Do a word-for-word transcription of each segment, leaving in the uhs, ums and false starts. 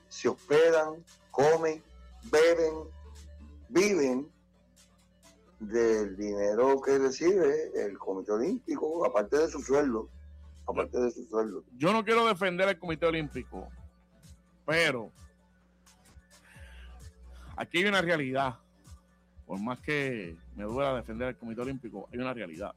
se hospedan, comen, beben, viven del dinero que recibe el Comité Olímpico, aparte de su sueldo, aparte de su sueldo. Yo no quiero defender al Comité Olímpico, pero aquí hay una realidad. Por más que me duela defender al Comité Olímpico, hay una realidad.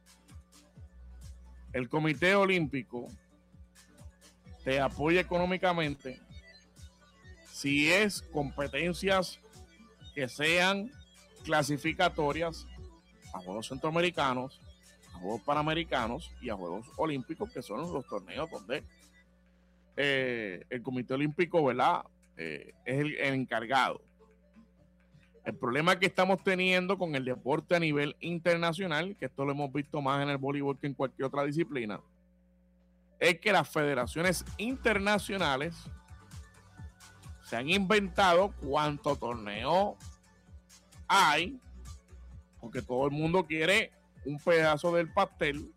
El Comité Olímpico te apoya económicamente si es competencias que sean clasificatorias a Juegos Centroamericanos, a Juegos Panamericanos y a Juegos Olímpicos, que son los torneos donde eh, el Comité Olímpico, ¿verdad? Eh, es el, el encargado. El problema que estamos teniendo con el deporte a nivel internacional, que esto lo hemos visto más en el voleibol que en cualquier otra disciplina, es que las federaciones internacionales se han inventado cuánto torneo hay, porque todo el mundo quiere un pedazo del pastel.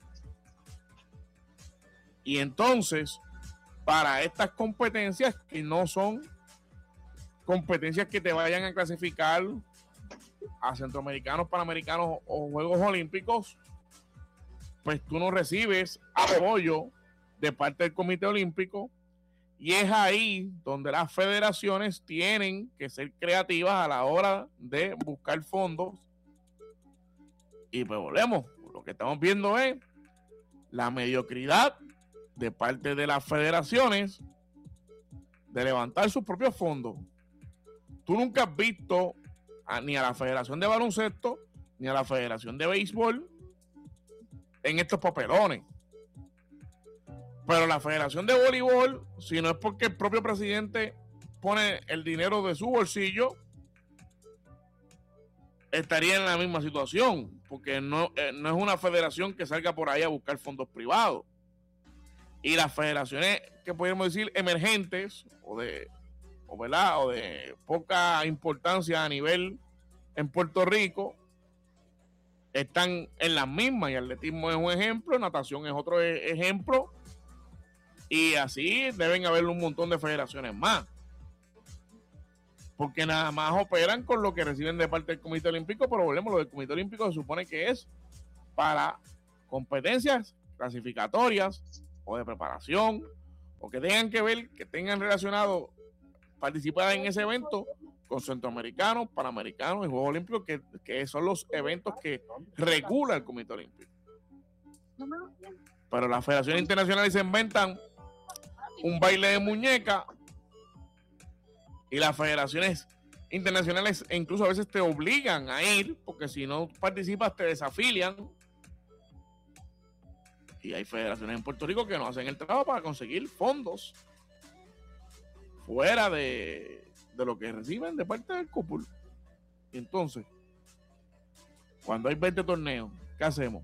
Y entonces, para estas competencias que no son competencias que te vayan a clasificar a centroamericanos, panamericanos o Juegos Olímpicos, pues tú no recibes apoyo de parte del Comité Olímpico, y es ahí donde las federaciones tienen que ser creativas a la hora de buscar fondos. Y pues volvemos, lo que estamos viendo es la mediocridad de parte de las federaciones de levantar sus propios fondos. Tú nunca has visto a, ni a la Federación de Baloncesto ni a la Federación de Béisbol en estos papelones. Pero la Federación de Voleibol, si no es porque el propio presidente pone el dinero de su bolsillo, estaría en la misma situación, porque no, eh, no es una federación que salga por ahí a buscar fondos privados. Y las federaciones que podríamos decir emergentes o de o, ¿verdad? o de poca importancia a nivel en Puerto Rico están en las mismas, y atletismo es un ejemplo, natación es otro ejemplo, y así deben haber un montón de federaciones más, porque nada más operan con lo que reciben de parte del Comité Olímpico. Pero volvemos, lo del Comité Olímpico se supone que es para competencias clasificatorias o de preparación, o que tengan que ver, que tengan relacionado participar en ese evento con centroamericanos, panamericanos y Juegos Olímpicos, que, que son los eventos que regula el Comité Olímpico. Pero las federaciones internacionales se inventan un baile de muñeca, y las federaciones internacionales incluso a veces te obligan a ir, porque si no participas te desafilian. Y hay federaciones en Puerto Rico que no hacen el trabajo para conseguir fondos fuera de, de lo que reciben de parte del C U P U L. Y entonces, cuando hay veinte torneos, ¿qué hacemos?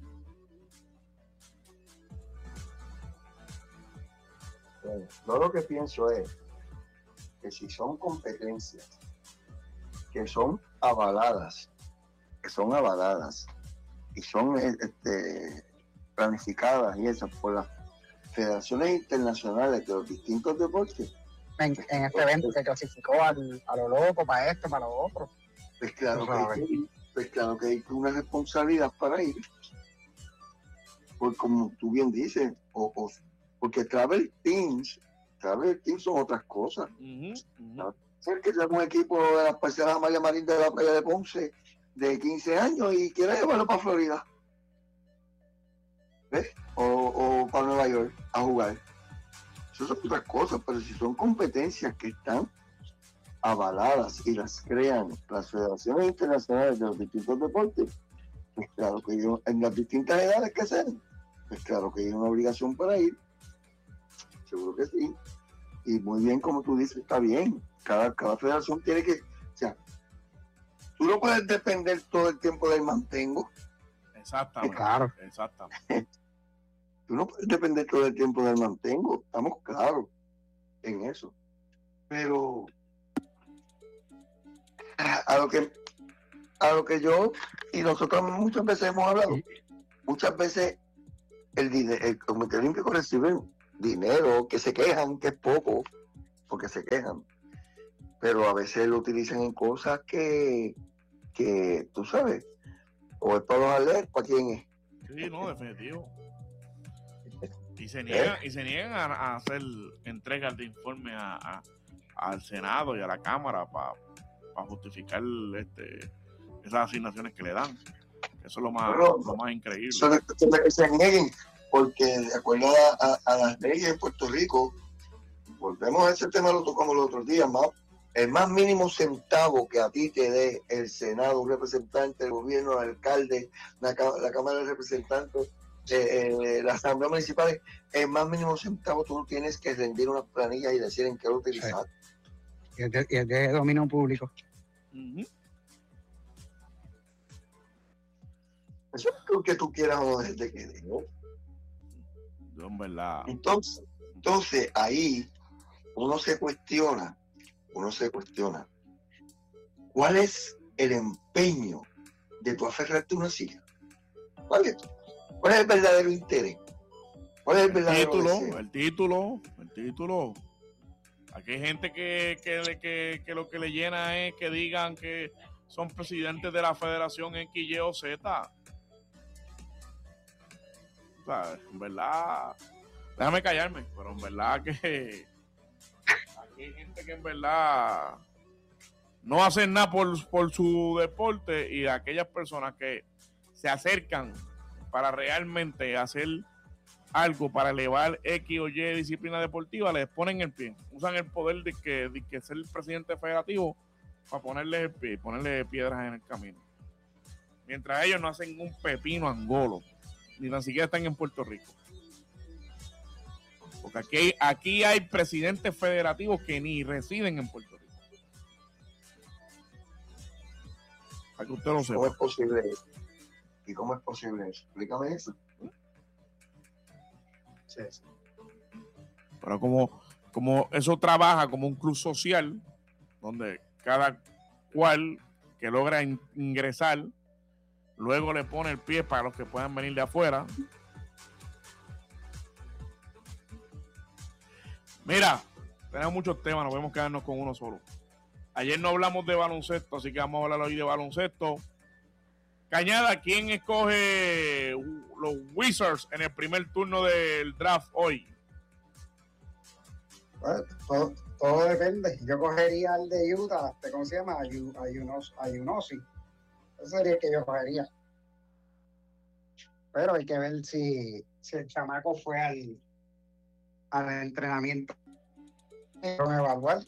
Bueno, yo lo que pienso es que si son competencias que son avaladas, que son avaladas y son este, planificadas y esas por las federaciones internacionales de los distintos deportes, en, en este evento se clasificó al, a lo loco, para esto, para lo otro, pues claro, que hay, que, pues claro que hay una responsabilidad para ir, pues como tú bien dices, o, o, porque Travel Teams Travel Teams son otras cosas. Uh-huh, uh-huh. Ser que sea un equipo de las parcelas Amalia Marín de la playa de Ponce de quince años y quiera llevarlo para Florida, ¿ves? O, o para Nueva York a jugar. Eso son otras cosas, pero si son competencias que están avaladas y las crean las federaciones internacionales de los distintos deportes, pues claro que ellos, en las distintas edades que sean, pues claro que hay una obligación para ir. Seguro que sí. Y muy bien, como tú dices, está bien. Cada, cada federación tiene que... O sea, tú no puedes depender todo el tiempo del mantengo. Exactamente. Claro. Exactamente. Tú no puedes depender todo el tiempo del mantengo. Estamos claros en eso. Pero a lo que a lo que yo y nosotros muchas veces hemos hablado, muchas veces el, el Comité Olímpico recibe dinero que se quejan, que es poco, porque se quejan, pero a veces lo utilizan en cosas que, que tú sabes, o es para los alertas, ¿para quién es? Sí, no, definitivo. Y se niegan, ¿Eh? y se niegan a, a hacer entregas de informe a, a, al Senado y a la Cámara para pa justificar este, esas asignaciones que le dan. Eso es lo más, pero, lo más increíble. Eso es que se nieguen, porque de acuerdo a, a, a las leyes en Puerto Rico, volvemos a ese tema, lo tocamos los otros días, más, el más mínimo centavo que a ti te dé el Senado, un representante, el gobierno, el alcalde, la, la Cámara de Representantes, eh, eh, la Asamblea Municipal, el más mínimo centavo tú tienes que rendir unas planillas y decir en qué lo utilizar. Sí. Y, es de, y es de dominio público. Uh-huh. Eso es lo que tú quieras o desde que digo. En verdad. Entonces, entonces ahí uno se cuestiona, uno se cuestiona, ¿cuál es el empeño de tu aferrarte a una silla? ¿Cuál es? ¿Cuál es el verdadero interés? ¿Cuál es el, el verdadero título? deseo? El título, el título. Aquí hay gente que, que, que, que lo que le llena es que digan que son presidentes de la Federación X, Y o Z. O sea, en verdad, déjame callarme, pero en verdad que aquí hay gente que en verdad no hacen nada por, por su deporte, y aquellas personas que se acercan para realmente hacer algo para elevar X o Y disciplina deportiva, les ponen el pie, usan el poder de que, de que ser el presidente federativo para ponerle el pie, ponerle piedras en el camino, mientras ellos no hacen un pepino angolo, ni tan siquiera están en Puerto Rico. Porque aquí hay, aquí hay presidentes federativos que ni residen en Puerto Rico. Para que usted lo sepa. ¿Cómo es posible eso? ¿Y cómo es posible eso? Explícame eso. Sí, sí. Pero como, como eso trabaja como un club social, donde cada cual que logra in- ingresar, luego le pone el pie para los que puedan venir de afuera. Mira, tenemos muchos temas, no podemos quedarnos con uno solo. Ayer no hablamos de baloncesto, así que vamos a hablar hoy de baloncesto. Cañada, ¿quién escoge los Wizards en el primer turno del draft hoy? Bueno, todo, todo depende. Yo cogería el de Utah, ¿cómo se llama? Ayunosi. Ese sería el que yo cogería. Pero hay que ver si, si el chamaco fue al, al entrenamiento con evaluar.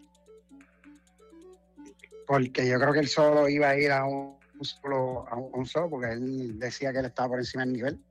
Porque yo creo que él solo iba a ir a un solo, a un, a un solo, porque él decía que él estaba por encima del nivel.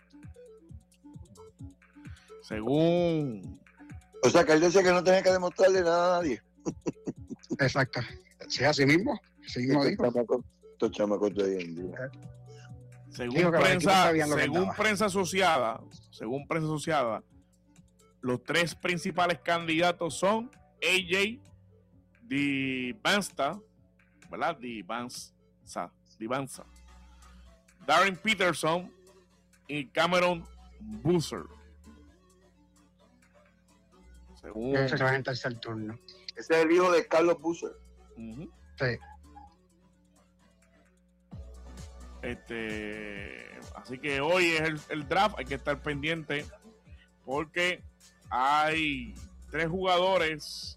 Según... O sea, que él decía que no tenía que demostrarle nada a nadie. Exacto. Sí, así mismo. Así mismo dijo. Estos chamacos de hoy en día. Según prensa, según prensa asociada, según prensa asociada, los tres principales candidatos son A J Divanza, ¿verdad? Divanza, Divanza, Darren Peterson y Cameron Boozer. Según... Ese se va en tercer turno. Ese es el hijo de Carlos Boozer. Uh-huh. Sí. Este, así que hoy es el, el draft, hay que estar pendiente porque hay tres jugadores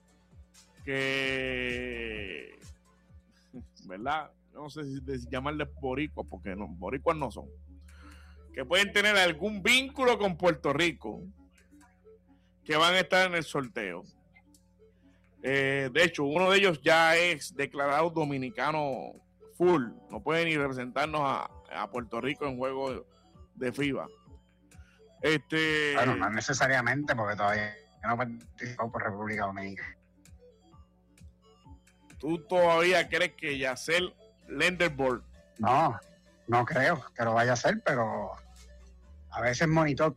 que, ¿verdad? No sé si de, llamarles boricuas, porque no, boricuas no son, que pueden tener algún vínculo con Puerto Rico, que van a estar en el sorteo. Eh, de hecho, uno de ellos ya es declarado dominicano full, no puede ni representarnos a, a Puerto Rico en juegos de FIBA. Este, bueno, no necesariamente, porque todavía no participó por República Dominicana. ¿Tú todavía crees que Yacel Lenderborg? No, no creo que lo vaya a hacer, pero a veces monitor.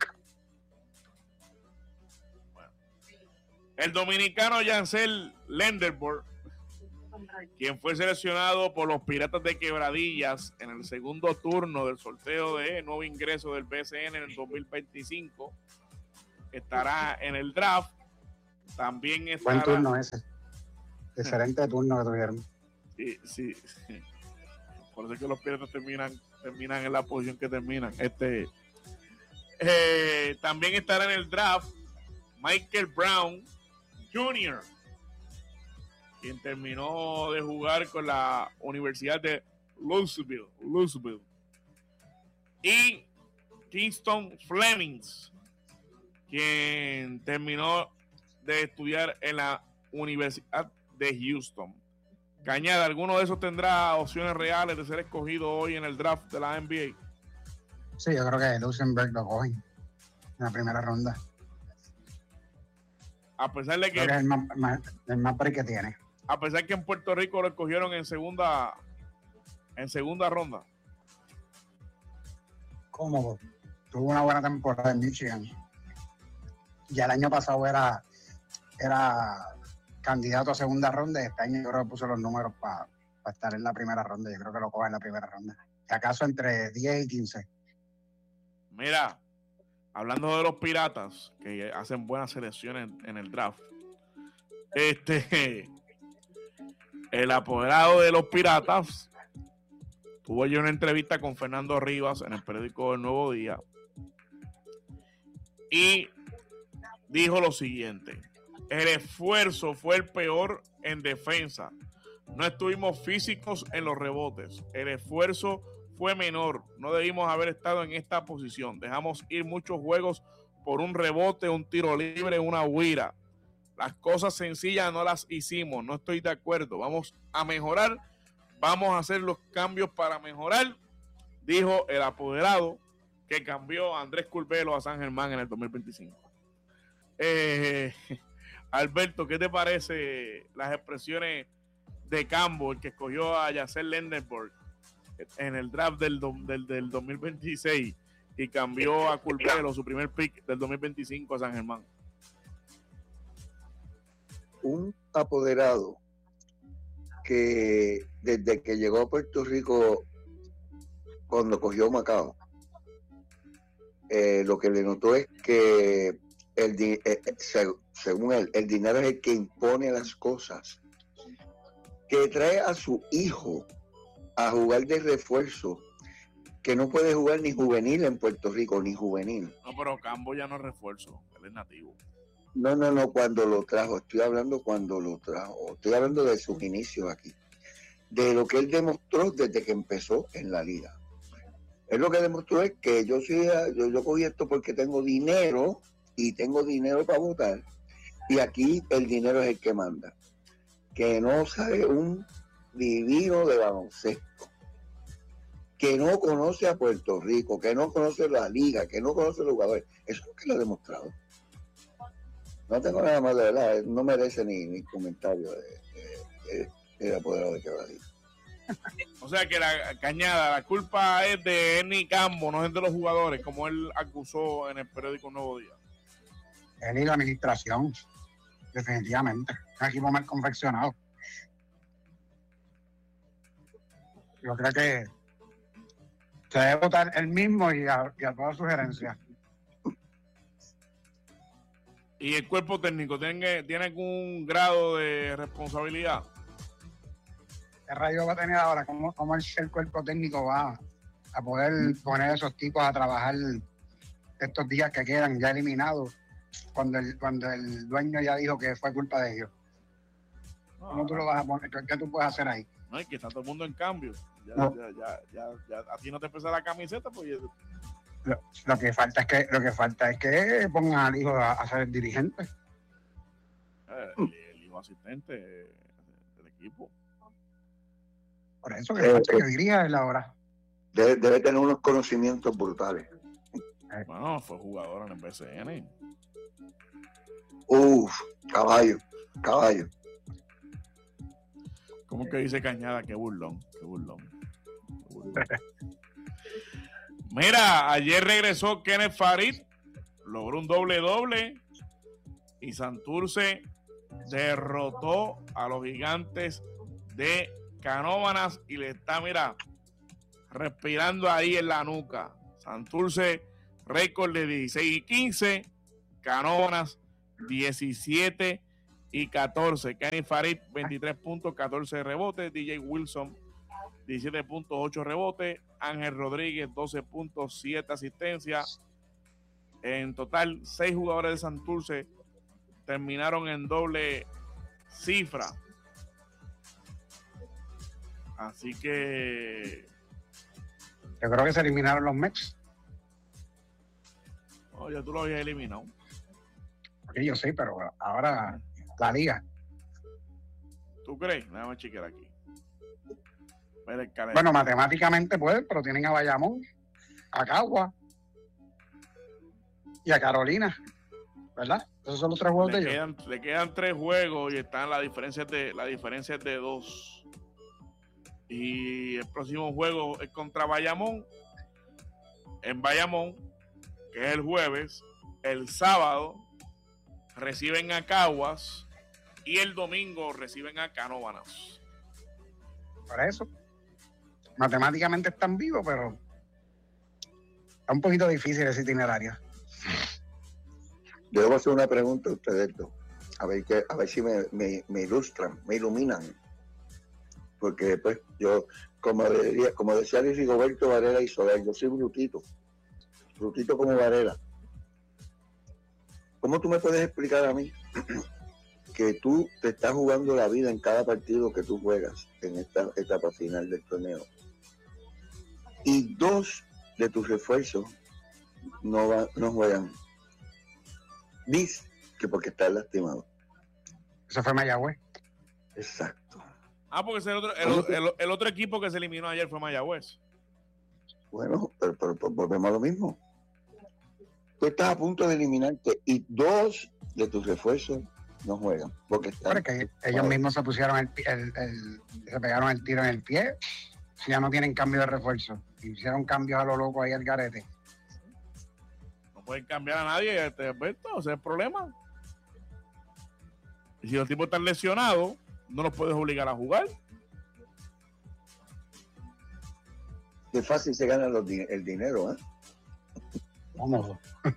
Bueno, el dominicano Yacel Lenderborg, quien fue seleccionado por los Piratas de Quebradillas en el segundo turno del sorteo de nuevo ingreso del B C N en el dos mil veinticinco, estará en el draft. También estará... Buen turno ese. Excelente turno que tuvieron. Sí, sí. Por eso es que los Piratas terminan, terminan en la posición que terminan. Este, eh, también estará en el draft Michael Brown junior, quien terminó de jugar con la Universidad de Louisville, Louisville. Y Kingston Flemings, quien terminó de estudiar en la Universidad de Houston. Cañada, ¿alguno de esos tendrá opciones reales de ser escogido hoy en el draft de la N B A? Sí, yo creo que Luxemburg lo cogen en la primera ronda. A pesar de que, creo que es el más, más, el más break que tiene. A pesar que en Puerto Rico lo escogieron en segunda en segunda ronda. Cómodo. Tuvo una buena temporada en Michigan. Ya el año pasado era, era candidato a segunda ronda y este año yo creo que puso los números para pa estar en la primera ronda. Yo creo que lo coge en la primera ronda. Si acaso entre diez y quince. Mira, hablando de los Piratas, que hacen buenas selecciones en, en el draft, este, el apoderado de los Piratas tuvo yo una entrevista con Fernando Rivas en el periódico El Nuevo Día y dijo lo siguiente: el esfuerzo fue el peor en defensa, no estuvimos físicos en los rebotes, el esfuerzo fue menor, no debimos haber estado en esta posición, dejamos ir muchos juegos por un rebote, un tiro libre, una huira, las cosas sencillas no las hicimos, no estoy de acuerdo, vamos a mejorar, vamos a hacer los cambios para mejorar, dijo el apoderado que cambió a Andrés Curbelo a San Germán en el dos mil veinticinco. Eh, Alberto, ¿qué te parece las expresiones de Campbell, que escogió a Yacel Lendenborg en el draft del, del, del dos mil veintiséis y cambió a Curbelo, su primer pick del dos mil veinticinco, a San Germán? Un apoderado que desde que llegó a Puerto Rico, cuando cogió Macao, eh, lo que le notó es que el, eh, según él, el dinero es el que impone las cosas, que trae a su hijo a jugar de refuerzo, que no puede jugar ni juvenil en Puerto Rico, ni juvenil. No, pero Cambo ya no es refuerzo, él es nativo. No, no, no, cuando lo trajo, estoy hablando cuando lo trajo, estoy hablando de sus inicios aquí, de lo que él demostró desde que empezó en la liga. Él lo que demostró es que yo, sí, yo, yo cogí esto porque tengo dinero y tengo dinero para votar, y aquí el dinero es el que manda. Que no sabe un divino de baloncesto, que no conoce a Puerto Rico, que no conoce la liga, que no conoce los jugadores. Eso es lo que lo ha demostrado. No tengo nada más de verdad, no merece ni, ni comentario de, de, de, de apoderado de que va a decir. O sea que la Cañada, la culpa es de Ernie Cambo, no es de los jugadores, como él acusó en el periódico Nuevo Día. Él y la administración, definitivamente. Un equipo mal confeccionado. Yo creo que se debe votar él mismo y a, y a todas sus gerencias. ¿Y el cuerpo técnico tiene, tiene algún grado de responsabilidad? ¿Qué rayo va a tener ahora? ¿Cómo, cómo el, el cuerpo técnico va a poder poner a esos tipos a trabajar estos días que quedan ya eliminados cuando el, cuando el dueño ya dijo que fue culpa de ellos? ¿Cómo tú lo vas a poner? ¿Qué tú puedes hacer ahí? No, es que está todo el mundo en cambio. Ya, no. ya, ya, ya, ya, a ti no te pesa la camiseta, pues... Lo, lo que falta es que lo que falta es que pongan al hijo a, a ser el dirigente. Eh, el, el hijo asistente del equipo. Por eso que eh, falta, eh, yo diría él ahora. Debe, debe tener unos conocimientos brutales. Eh. Bueno, fue jugador en el B C N. Uf, caballo, caballo. ¿Cómo que dice Cañada? Qué burlón, qué burlón. Qué burlón. Mira, ayer regresó Kenneth Farid, logró un doble-doble y Santurce derrotó a los Gigantes de Canóvanas y le está, mira, respirando ahí en la nuca. Santurce, récord de dieciséis y quince, Canóvanas diecisiete y catorce. Kenny Farid, veintitrés puntos, catorce rebotes. D J Wilson, diecisiete puntos, ocho rebotes. Ángel Rodríguez, doce puntos, siete asistencias. En total, seis jugadores de Santurce terminaron en doble cifra. Así que... Yo creo que se eliminaron los Mets. Oh, ya tú lo habías eliminado. Porque yo sí, pero ahora la liga. ¿Tú crees? Déjame chequear aquí. Bueno, matemáticamente pueden, pero tienen a Bayamón, a Cagua y a Carolina, ¿verdad? Esos son los tres juegos le de quedan, ellos. Le quedan tres juegos y están las diferencias de la diferencia es de dos. Y el próximo juego es contra Bayamón. En Bayamón, que es el jueves. El sábado reciben a Caguas y el domingo reciben a Canóvanas. Por eso, matemáticamente están vivos, pero está un poquito difícil ese itinerario. Yo debo hacer una pregunta a ustedes dos, a ver, que, a ver si me, me, me ilustran, me iluminan. Porque pues yo, como, de, como decía Luis Rigoberto Varela y Soler, yo soy brutito, brutito como Varela. ¿Cómo tú me puedes explicar a mí que tú te estás jugando la vida en cada partido que tú juegas en esta etapa final del torneo y dos de tus refuerzos no, va, no juegan? Dice que porque estás lastimado. Eso fue Mayagüez. Exacto. Ah, porque el otro, el, el, el otro equipo que se eliminó ayer fue Mayagüez. Bueno, pero, pero, pero volvemos a lo mismo. Tú estás a punto de eliminarte y dos de tus refuerzos no juegan. Porque están, pero es que ellos mismos se pusieron el, el, el, se pegaron el tiro en el pie. Si ya no tienen cambio de refuerzo. Hicieron cambios a lo loco ahí al garete. No pueden cambiar a nadie, este, Alberto, ese es el problema. Y si los tipos están lesionados, no los puedes obligar a jugar. Qué fácil se gana los, el dinero, ¿eh? Vamos.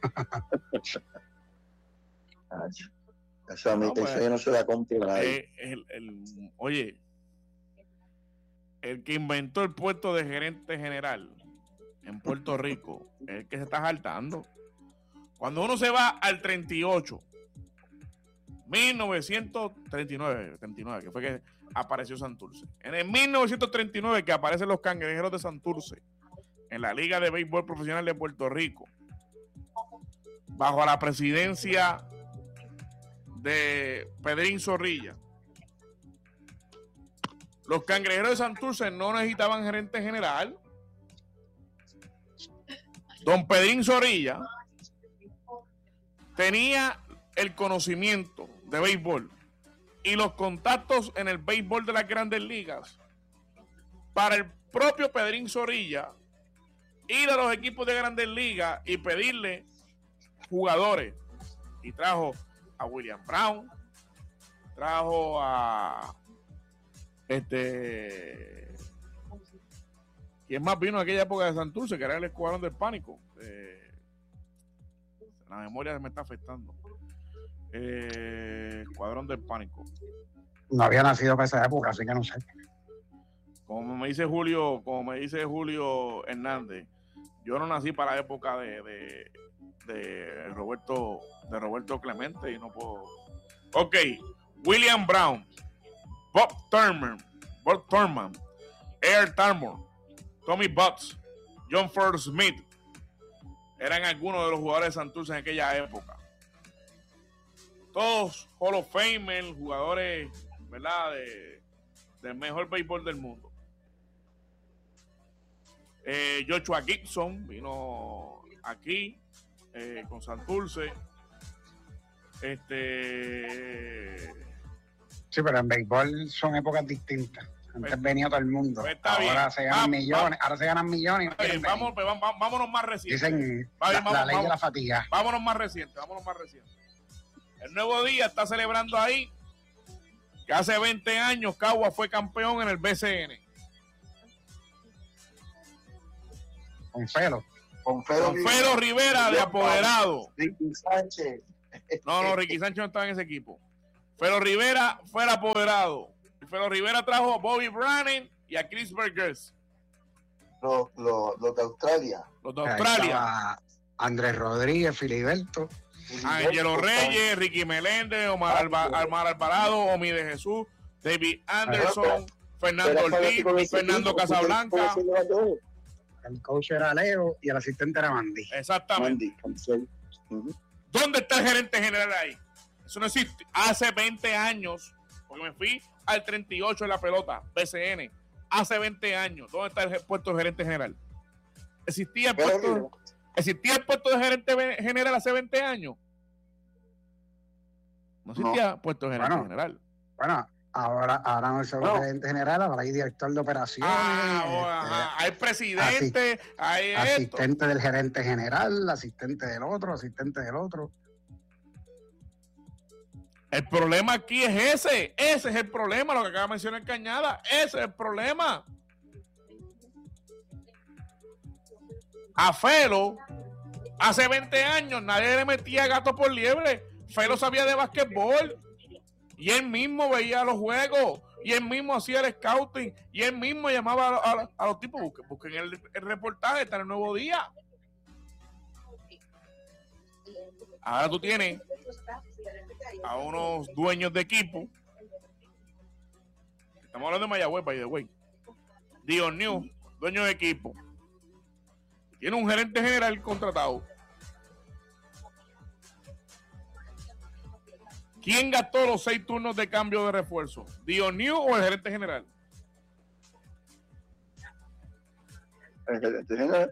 Eso a mí, no, pues, eso no se la compra nadie. Eh, el, el, oye, el que inventó el puesto de gerente general en Puerto Rico es el que se está saltando. Cuando uno se va al treinta y ocho, mil novecientos treinta y nueve, treinta y nueve, que fue que apareció Santurce. En el mil novecientos treinta y nueve que aparecen los Cangrejeros de Santurce en la Liga de Béisbol Profesional de Puerto Rico, bajo la presidencia de Pedrín Zorrilla. Los Cangrejeros de Santurce no necesitaban gerente general. Don Pedrín Zorrilla tenía el conocimiento de béisbol y los contactos en el béisbol de las Grandes Ligas para el propio Pedrín Zorrilla ir a los equipos de Grandes Ligas y pedirle jugadores. Y trajo a William Brown, trajo a este ¿quién más vino en aquella época de Santurce? Que era el Escuadrón del Pánico. Eh, la memoria me está afectando. Eh, Escuadrón del Pánico. No había nacido para esa época, así que no sé. Como me dice Julio, como me dice Julio Hernández, yo no nací para la época de, de, de Roberto, de Roberto Clemente y no puedo. Ok, William Brown, Bob Thurman, Bob Thurman, Air Tarmore, Tommy Butts, John Ford Smith, eran algunos de los jugadores de Santurce en aquella época. Todos Hall of Fame, jugadores, ¿verdad?, de, del mejor béisbol del mundo. Eh, Joshua Gibson vino aquí eh, con Santurce. Este. Sí, pero en béisbol son épocas distintas. Antes pues, venía todo el mundo. Pues ahora bien. se ganan va, millones. Va, ahora se ganan millones. Bien, vamos, pues, vamos, vámonos más recientes. Dicen va, la, vamos, la ley vamos, de la fatiga. Vámonos más recientes, vámonos más recientes. El Nuevo Día está celebrando ahí que hace veinte años Cagua fue campeón en el B C N. Con Felo. Con Felo, Con Felo Rivera de apoderado. Ricky Sánchez. No, no, Ricky Sánchez no estaba en ese equipo. Felo Rivera fue el apoderado. Felo Rivera trajo a Bobby Brannan y a Chris Burgess. Los, los, los de Australia. Los de Australia. Andrés Rodríguez, Filiberto. Angelo Reyes, Ricky Meléndez, Omar, Alba, Omar Alvarado, Omi de Jesús, David Anderson, Fernando Ortiz, Fernando Casablanca. El coach era Leo y el asistente era Mandy. Exactamente. Uh-huh. ¿Dónde está el gerente general ahí? Eso no existe. Hace veinte años, porque me fui al treinta y ocho en la pelota, B C N. Hace veinte años. ¿Dónde está el puesto de gerente general? ¿Existía el puesto, ¿existía el puesto de gerente general hace veinte años? No existía no. puesto de gerente bueno, general. Bueno, ahora, ahora no es el no. gerente general, ahora hay director de operaciones. Ah, oh, este, hay presidente, asist, hay asistente esto. del gerente general, asistente del otro, asistente del otro. El problema aquí es ese, ese es el problema, lo que acaba de mencionar Cañada, ese es el problema. A Felo, hace veinte años, nadie le metía gato por liebre. Felo sabía de basquetbol y él mismo veía los juegos y él mismo hacía el scouting y él mismo llamaba a, a, a los tipos, busquen, busquen el, el reportaje, está en el Nuevo Día. Ahora tú tienes a unos dueños de equipo. Estamos hablando de Mayagüez, by the way. Dion New, dueño de equipo. Tiene un gerente general contratado. ¿Quién gastó los seis turnos de cambio de refuerzo? ¿Dion New o el gerente general? El gerente general.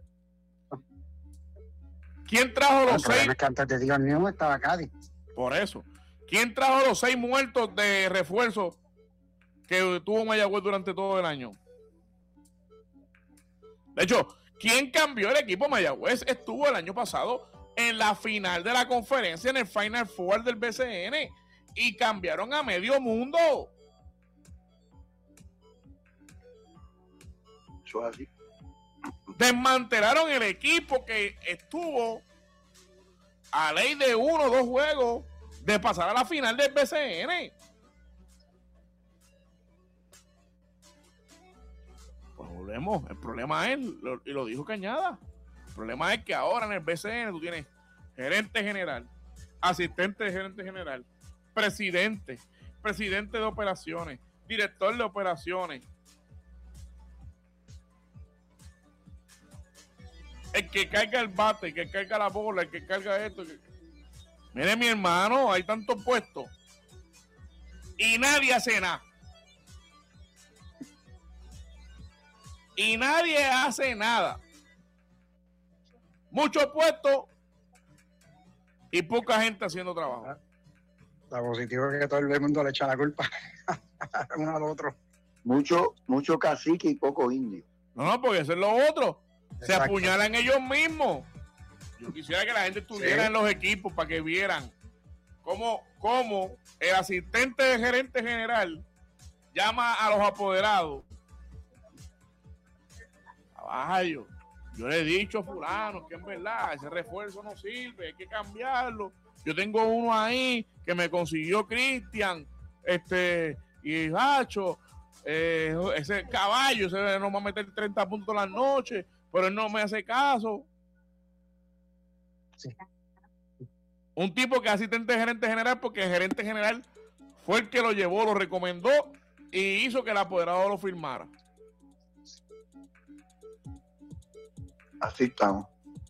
¿Quién trajo los seis? Es que antes de Dion New estaba Cádiz. Por eso. ¿Quién trajo los seis muertos de refuerzo que tuvo Mayagüez durante todo el año? De hecho, ¿quién cambió el equipo? Mayagüez estuvo el año pasado en la final de la conferencia, en el Final Four del B C N, y cambiaron a medio mundo. Eso es así. Desmantelaron el equipo que estuvo a ley de uno o dos juegos de pasar a la final del B C N. Pues volvemos. El problema es, lo, y lo dijo Cañada, el problema es que ahora en el B C N tú tienes gerente general, asistente de gerente general, presidente, presidente de operaciones, director de operaciones, el que carga el bate, el que carga la bola, el que carga esto. Que... Mire, mi hermano, hay tantos puestos y nadie hace nada. Y nadie hace nada. Muchos puestos y poca gente haciendo trabajo. La positiva es que todo el mundo le echa la culpa uno al otro. Mucho, mucho cacique y poco indio. No, no, porque eso es lo otro. Se Exacto. apuñalan ellos mismos. Yo quisiera que la gente estuviera sí. en los equipos para que vieran cómo, cómo el asistente de gerente general llama a los apoderados. Caballo, yo le he dicho a fulano que en verdad ese refuerzo no sirve, hay que cambiarlo. Yo tengo uno ahí que me consiguió Cristian, este, y Hacho, eh, ese caballo, ese no va a meter treinta puntos la noche, pero él no me hace caso. Sí. Un tipo que es asistente de gerente general, porque el gerente general fue el que lo llevó, lo recomendó y hizo que el apoderado lo firmara. Así estamos.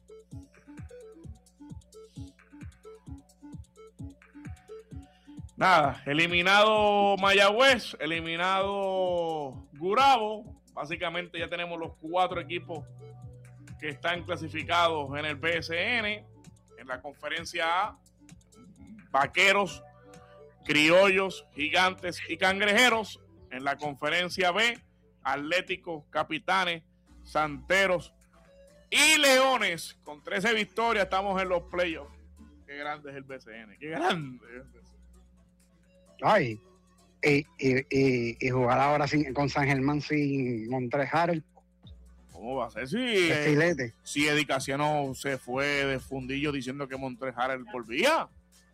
Nada, eliminado Mayagüez, eliminado Gurabo. Básicamente ya tenemos los cuatro equipos que están clasificados en el B S N. En la conferencia A, Vaqueros, Criollos, Gigantes y Cangrejeros. En la conferencia B, Atléticos, Capitanes, Santeros y Leones. Con trece victorias estamos en los playoffs. Qué grande es el B C N, qué grande es el B C N. Ay, y, y, y, y jugar ahora sin, con San Germán sin Montreal. ¿Cómo va a ser? Si, eh, si Eddie Casiano se fue de fundillo diciendo que Montreal volvía.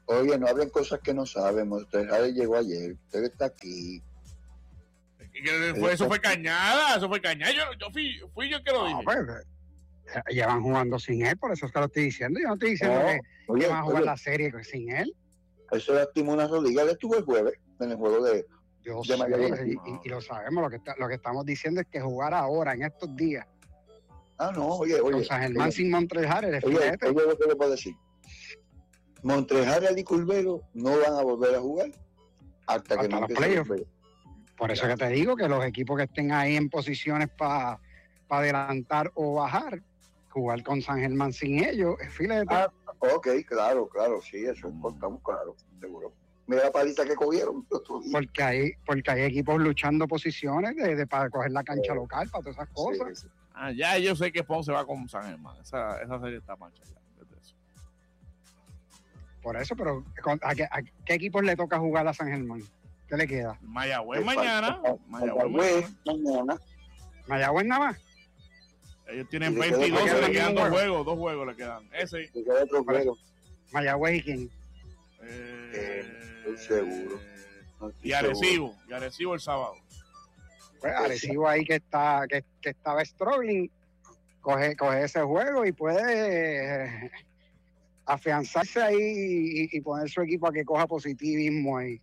Oye, no hablen cosas que no sabemos. Usted llegó ayer, usted está aquí. Fue, eso fue Cañada, eso fue Cañada. Yo, yo fui, fui yo el que lo no, dije. Pues, llevan jugando sin él, por eso es que lo estoy diciendo. Yo no estoy diciendo No, que, oye, que van a jugar oye. la serie sin él. Eso lastimó una rodilla. Él estuvo el jueves en el juego de... Yo de sé, Mayagüez. y, y- y lo sabemos. Lo que, está- lo que estamos diciendo es que jugar ahora, en estos días, Ah, no, oye, oye. con San Germán oye, sin Montreal, el oye, filete. oye lo que le puedo decir. Montreal y Curbelo no van a volver a jugar hasta que Hasta no los empiece playoffs. los playoffs. Por eso que te digo que los equipos que estén ahí en posiciones para adelantar o bajar, jugar con San Germán sin ellos, es filete. Ah, ok, claro, claro, sí, eso estamos claro, seguro. Mira la paliza que cogieron los otros días. porque hay porque hay equipos luchando posiciones de, de- para coger la cancha local, para todas esas cosas. Sí, sí. Ah, ya yo sé que Ponce va con San Germán. Esa, esa serie está mancha ya. desde eso. Por eso, pero con- ¿a qué, a qué equipos le toca jugar a San Germán? ¿Qué le queda? Mayagüez Le mañana. falta- Mayagüez Mayagüez mañana. mañana. ¿Mayagüez nada más? Ellos tienen Y le queda- veintidós, le queda le quedan un dos juego. juegos, dos juegos le quedan. Ese. Y queda otro juego. ¿Mayagüez y quién? Eh, estoy seguro. No estoy y Arecibo. Y Arecibo el sábado. Pues Arecibo ahí que está que, que estaba struggling, coge, coge ese juego y puede eh, afianzarse ahí y, y poner su equipo a que coja positivismo ahí.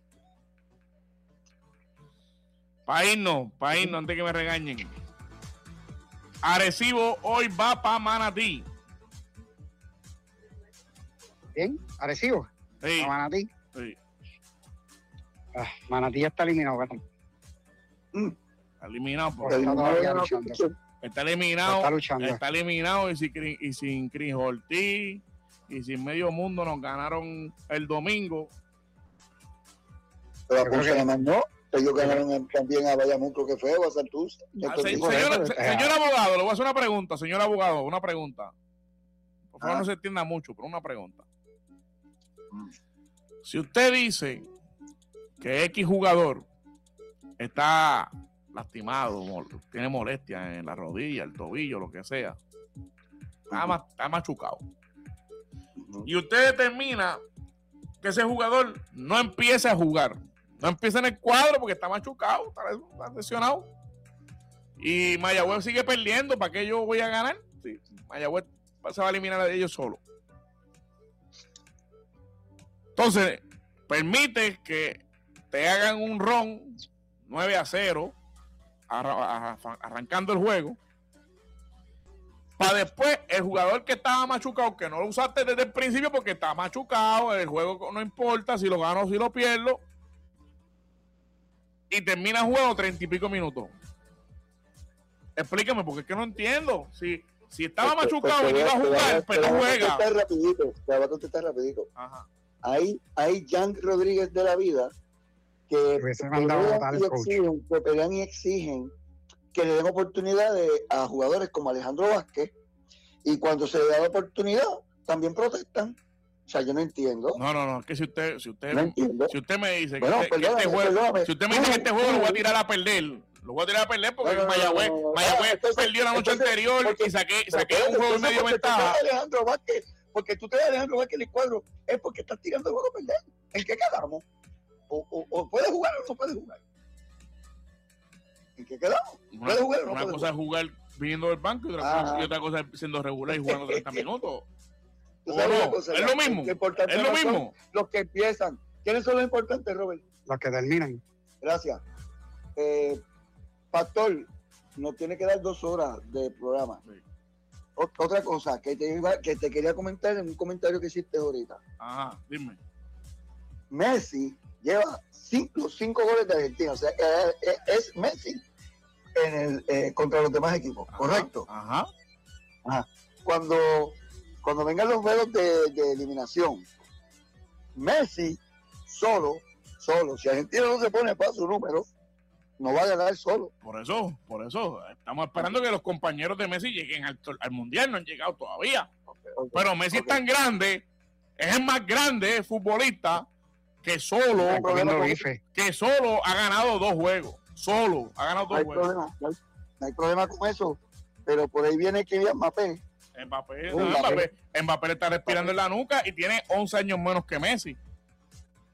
Para irnos, para irnos, antes que me regañen. Arecibo hoy va para Manatí. ¿Bien? ¿Arecibo? Sí, ¿A Manatí? sí. Ah, Manatí ya está eliminado, ¿verdad? Está eliminado. Pues por- está todavía luchando. Está eliminado. Está luchando. Está eliminado y sin, Cri- y sin Chris Ortiz y sin medio mundo nos ganaron el domingo. Pero a Yo creo Ponce que- nada más no. Ellos ganaron en- también a Bayamón, creo que fue, o a Santurce. Ah, se- Entonces, señor, eso, se- eh, señor abogado, le voy a hacer una pregunta, señor abogado, una pregunta. Por favor, Ah. no se entienda mucho, pero una pregunta. Mm. Si usted dice que X jugador está lastimado, mol- tiene molestias en la rodilla, el tobillo, lo que sea, está, ma- está machucado, Ujú. y usted determina que ese jugador no empiece a jugar, no empieza en el cuadro porque está machucado, está, está lesionado, y Mayagüez sigue perdiendo, ¿para qué yo voy a ganar? Sí, Mayagüez se va a eliminar a ellos solo. Entonces, permite que te hagan un ron nueve a cero, arra- arra- arrancando el juego, para después el jugador que estaba machucado, que no lo usaste desde el principio porque está machucado, el juego no importa si lo gano o si lo pierdo, y termina el juego treinta y pico minutos. Explícame, porque es que no entiendo. Si, si estaba Pues, machucado pues, y no iba a te voy jugar, te pero no voy a juega. contestar rapidito, te voy a contestar rapidito. Ajá. Hay, hay Jan Rodríguez de la vida que Hubiese mandado a pelean votar y al coach. exigen, que pelean y exigen que le den oportunidades a jugadores como Alejandro Vázquez, y cuando se le da la oportunidad también protestan. O sea, yo no entiendo. No, no, no, es que si usted, si usted, No entiendo. si usted me dice que, Bueno, este, que perdóname, este juego, perdóname. si usted me dice que este juego lo voy a tirar a perder, lo voy a tirar a perder porque No, no, no, Mayagüez, no, no, no. Mayagüez Entonces- perdió la noche entonces, anterior porque- y saqué, Pero saqué espérate, un juego y entonces, medio porque tú ventaja. traes a Alejandro Vázquez, porque tú traes a Alejandro Vázquez en el cuadro, es porque estás tirando el juego a perder. ¿En qué quedamos? O, o, o puede jugar o no puede jugar. ¿En qué quedamos? Una, ¿Puede jugar o no una puede cosa jugar? es jugar viniendo del banco y otra, Ajá. cosa, y otra cosa es siendo regular y jugando treinta minutos. Tú ¿O sabes no? una cosa, Es la- lo mismo. lo importante Es lo no son mismo. Los que empiezan. ¿Quiénes son los importantes, Robert? Los que terminan. Gracias. Eh, Pastor, nos tiene que dar dos horas de programa. Sí. O- otra cosa que te, iba, que te quería comentar en un comentario que hiciste ahorita. Ajá, dime. Messi lleva cinco, los cinco goles de Argentina. O sea, eh, eh, es Messi en el, eh, contra los demás equipos. Ajá, Correcto. Ajá. Cuando, cuando vengan los juegos de, de eliminación, Messi solo, solo, si Argentina no se pone para su número, no va a ganar solo. Por eso, por eso. Estamos esperando que los compañeros de Messi lleguen al, al Mundial, no han llegado todavía. Pero Messi Ok. es tan grande, es el más grande futbolista que solo, Están comiendo con- bife. que solo ha ganado dos juegos. Solo ha ganado No dos hay juegos. problema, no hay, no hay problema con eso, pero por ahí viene Kylian Mbappé. Mbappé, Uh, no, Mbappé. Mbappé, Mbappé le está respirando en la nuca y tiene once años menos que Messi.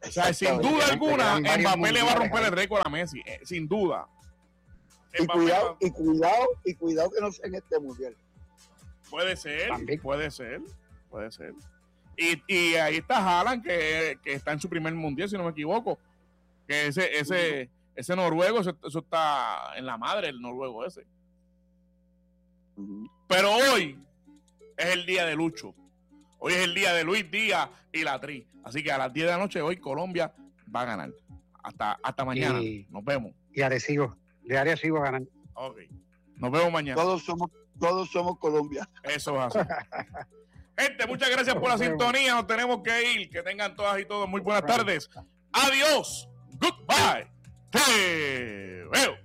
O sea, sin duda alguna, Mbappé le va a romper el récord a Messi, eh, sin duda. Y cuidado, y cuidado, y cuidado que no sea en este mundial. Puede ser, También. puede ser, puede ser. Y, y ahí está Haaland, que, que está en su primer mundial, si no me equivoco. Que ese, ese, ese noruego, eso, eso está en la madre, el noruego ese. Uh-huh. Pero hoy es el día de Lucho. Hoy es el día de Luis Díaz y la Tri. Así que a las diez de la noche hoy Colombia va a ganar. Hasta, hasta mañana. Y, Nos vemos. Y Arecibo. De Arecibo a ganar. Ok. Nos vemos mañana. Todos somos, todos somos Colombia. Eso es así. Gente, muchas gracias por la sintonía. Nos tenemos que ir. Que tengan todas y todos muy buenas tardes. Adiós. Goodbye. Te veo.